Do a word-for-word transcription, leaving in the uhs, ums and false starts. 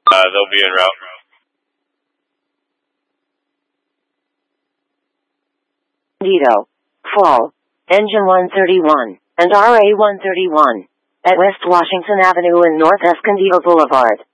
Uh, they'll be en route. Dito. Fall. Engine one thirty-one and R A one thirty-one at West Washington Avenue and North Escondido Boulevard.